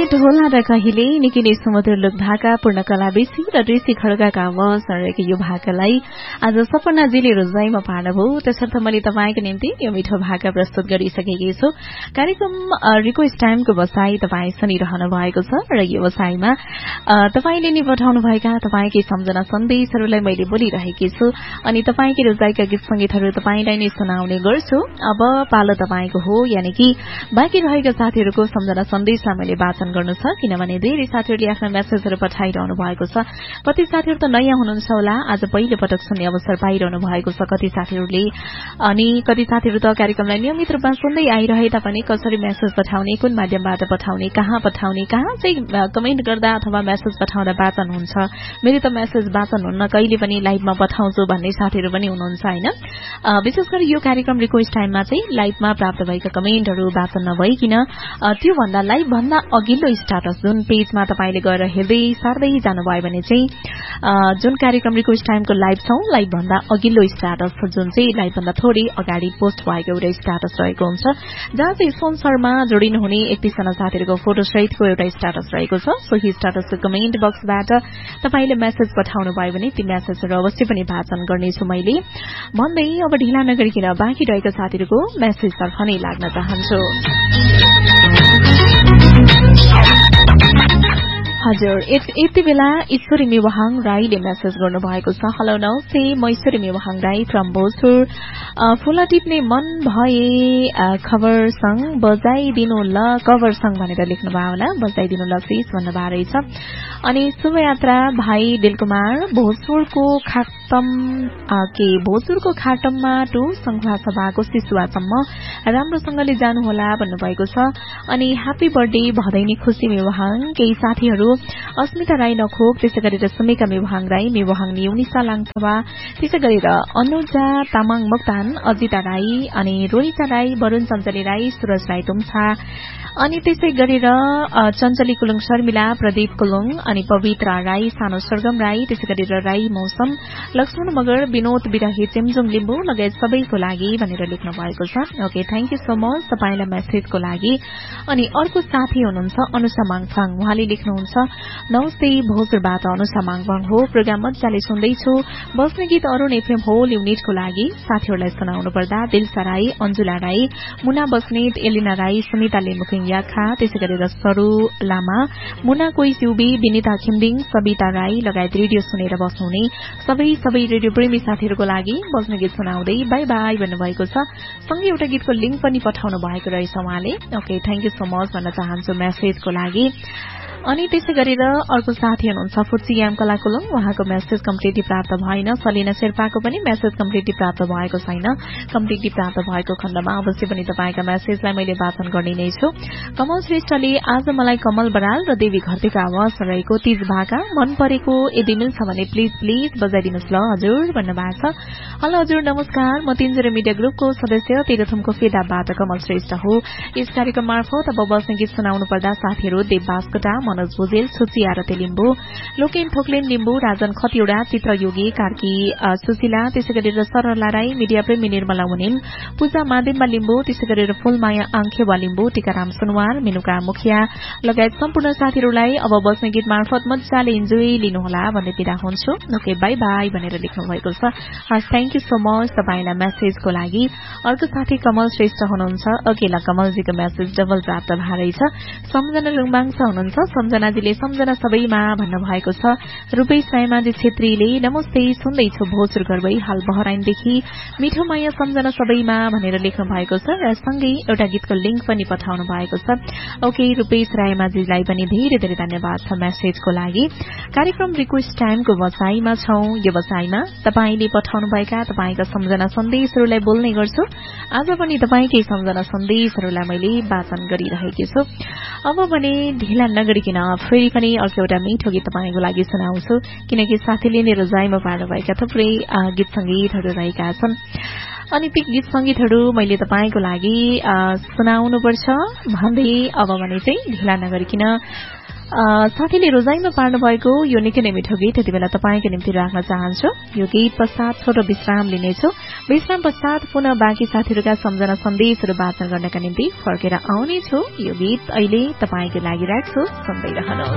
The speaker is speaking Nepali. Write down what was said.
ढोला र कहिले निकै नै सुमधुर लोक भाका पूर्णकला बेसी र ऋषि खड्गाका आवाज रहेको यो भाकालाई आज सपनाजीले रोजाइमा पार्नुभयो। त्यसर्थ मैले तपाईँको निम्ति यो मिठो भाका प्रस्तुत गरिसकेकी छु। कार्यक्रम रिक्वेस्ट टाइमको बसाई तपाईँ सुनिरहनु भएको छ र यो बसाईमा तपाईँले नि पठाउनुभएका तपाईँकै सम्झना सन्देशहरूलाई मैले बोलिरहेकी छु अनि तपाईँकै रोजाइका गीत संगीतहरू तपाईँलाई नै सुनाउने गर्छु। अब पालो तपाईँको हो, यानि कि बाँकी रहेका साथीहरूको सम्झना सन्देशमा मैले वाचन गर्नु छ, किनभने धेरै साथीहरूले आफ्ना मेसेजहरू पठाइरहनु भएको छ। कति साथीहरू त नयाँ हुनुहुन्छ होला, आज पहिलो पटक सुन्ने अवसर पाइरहनु भएको छ कति साथीहरूले, अनि कति साथीहरू त कार्यक्रमलाई नियमित रूपमा सुन्दै आइरहे तापनि कसरी मेसेज पठाउने, कुन माध्यमबाट पठाउने, कहाँ चाहिँ कमेन्ट गर्दा अथवा मेसेज पठाउँदा वाचन हुन्छ, मेरो त मेसेज वाचन हुन्न, कहिले पनि लाइभमा पठाउँछु भन्ने साथीहरू पनि हुनुहुन्छ हैन। विशेष गरी यो कार्यक्रम रिक्वेस्ट टाइममा चाहिँ लाइभमा प्राप्त भएका कमेन्टहरू वाचन नभइकिन त्यो भन्दा लाइभ भन्दा अघिल्लो स्ट्याटस जुन पेजमा तपाईले गएर हेर्दै सार्दै जानुभयो भने चाहिँ जुन कार्यक्रम रिक्वेस्ट टाइमको लाइभ छौं, लाइभ भन्दा अघिल्लो स्ट्याटस जुन चाहिँ लाइभ भन्दा थोरै अगाडि पोस्ट भएको एउटा स्ट्याटस रहेको हुन्छ, जहाँ चाहिँ स्पोन्सरमा जोडिनुहुने 31 जना साथीहरूको फोटो सहितको एउटा स्ट्याटस रहेको छ। सोही स्ट्याटसको कमेन्ट बक्सबाट तपाईले मेसेज पठाउनु भयो भने ती मेसेजहरू अवश्य पनि वाचन गर्नेछु मैले भन्दै अब ढिला नगरिकन बाँकी रहेका साथीहरूको मेसेजतर्फ नै लाग्न चाहन्छु। हजुर, यति बेला ईश्वरी मेवाहाङ राईले मेसेज गर्नुभएको छ। हेलो नमस्ते, म ईश्वरी मेवाहाङ राई फ्रम भोजपुर। फुला टिप्ने मन भए खबर संग बजाइदिनु ल, कभर संग भनेर लेख्नुभयो होला, बजाइदिनु ल प्लिज भन्नुभएको रहेछ। अनि शुभयात्रा भाइ दिलकुमार भोजपुरको खाटममा टु संघवा सभाको शिशुवासम्म राम्रोसँगले जानुहोला भन्नुभएको छ। अनि ह्यापी बर्थडे भदैनी खुशी मेवाहाङ। केही साथीहरू अस्मिता राई नखोक, त्यसै गरेर सुमेका मेवाहाङ राई, मेवाहाङ निउनिसा लाङथवा, त्यसै गरेर अनुजा तामाङ मोक्तान, अजिता राई, अनि रोहिता राई, वरुण चञ्चली राई, सूरज राई तुम्छा, अनि त्यसै गरेर चञ्चली कुलुङ शर्मिला, प्रदीप कुलुङ, अनि पवित्रा राई, सानो स्वर्गम राई, त्यसै गरेर राई मौसम, लक्ष्मण मगर, विनोद बिरही, चेम्जुङ लिम्बू लगायत सबैको लागि भनेर लेख्नु भएको छ। Okay, thank you so much तपाईलाई मेसेजको लागि। अनि अर्को साथी हुनुहुन्छ अनुषा माङफाङ, उहाँले लेख्नुहुन्छ नमस्ते, भोजपुरबाट अनुषा माङफाङ हो, प्रोग्राम मजाले सुन्दैछु, बस्ने गीत अरूण एफएम होल युनिटको लागि साथीहरूलाई सुनाउनु पर्दा दिलसा राई, अन्जुला राई, मुना बस्नेत, एलिना राई, सुनिता लेमुखिङ याखा, त्यसै गरेर सरू लामा, मुना कोई सिउबी, विनिता खिमदिङ, सविता राई लगायत रेडियो सुनेर बस्नुहुने सबै रेडियो प्रेमी साथीहरूको लागि बस्ने गीत सुनाउँदै बाई बाई भन्नुभएको छ। सँगै एउटा गीतको लिंक पनि पठाउनु भएको रहेछ उहाँले। Okay, thank you so much भन्न चाहन्छु मेसेजको लागि। अनि त्यसै गरेर अर्को साथी हुनुहुन्छ फुर्सी याम कला कुलुङ, उहाँको मेसेज कम्प्लिटली प्राप्त भएन। सलिना शेर्पाको पनि मेसेज कम्प्लिटली प्राप्त भएको छैन। कम्प्लिटली प्राप्त भएको खण्डमा अवश्य पनि तपाईका मेसेजलाई मैले वाचन गर्ने नै छु। कमल श्रेष्ठले आज मलाई कमल बराल र देवी घरतीको आवाज रहेको तीज भाका मन परेको यदि मिल्छ भने प्लिज बजाइदिनुहोस् ल हजुर भन्नुभएको छ। हेलो हजुर नमस्कार, म तिनजरा मिडिया ग्रुपको सदस्य तेह्रथुमको फेदाबाट कमल श्रेष्ठ हो। यस कार्यक्रम मार्फत अब बस्ने गीत सुनाउनु पर्दा साथीहरू देव बास्कोटा, मनोज भुजेल, छुची आरती लिम्बू, लोकेन ठोक्लेन लिम्बू, राजन खतिवड़ा, चित्रयोगी कार्की सुशीला, त्यसै गरेर सरला राई, मिडिया प्रेमी निर्मला मुनिम, पूजा मादेम्बा लिम्बू, त्यसै गरेर फूलमाया आंखेवा लिम्बू, टीकाराम सुनवार, मेनुका मुखिया लगायत सम्पूर्ण साथीहरूलाई अब बस्ने गीत मार्फत मजाले इन्जोय लिनुहोला भन्ने बिदा हुन्छु। ओके, बाई बाई भनेर लेख्नु भएको छ। हस्, थ्याङ्क यू सो मच तपाईलाई मेसेजको लागि। अर्को साथी कमल श्रेष्ठ हुनुहुन्छ। अघिल्ला कमलजीको मेसेज डबल प्राप्त भएछ। सम्झना लुङबाङसा हुनुहुन्छ। सम्झनाजीले सम्झना सबैमा भन्नुभएको छ। रूपेश रायमाझी छेत्रीले नमस्ते, सुन्दैछु भोजपुर गर्वै हाल बहराइनदेखि, मिठो माया सम्झना सबैमा भनेर लेख्नु भएको छ र सँगै एउटा गीतको लिंक पनि पठाउनु भएको छ। ओके, रूपेश रायमाझीलाई पनि धेरै धेरै धन्यवाद छ मेसेजको लागि। कार्यक्रम रिक्वेस्ट टाइमको बसाईमा छौं। यो बसाईमा तपाईले पठाउनुभएका तपाईका सम्झना सन्देशहरूलाई बोल्ने गर्छु। आज पनि तपाईकै सम्झना सन्देशहरूलाई मैले वाचन गरिरहेकी छु। अब भने ढिला नगरिकन फेरि पनि अर्को एउटा मिठो गीत तपाईको लागि सुनाउँछु, किनकि साथीले नै रोजाइमा पार्नुभएका थुप्रै गीत संगीतहरू रहेका छन्। अनि ती गीत संगीतहरू मैले तपाईको लागि सुनाउनुपर्छ भन्दै अब भने चाहिँ ढिला नगरिकन साथीले रोजाइमा पार्नु भएको यो निकै नै मिठो गीत यति बेला तपाईको निम्ति राख्न चाहन्छु। यो गीत पश्चात छोटो विश्राम लिनेछु। विश्राम पश्चात पुनः बाँकी साथीहरूका सम्झना सन्देशहरू वाचन गर्नका निम्ति फर्केर आउनेछु। यो गीत अहिले तपाईको लागि राख्छु, सुन्दै रहनुहोस्।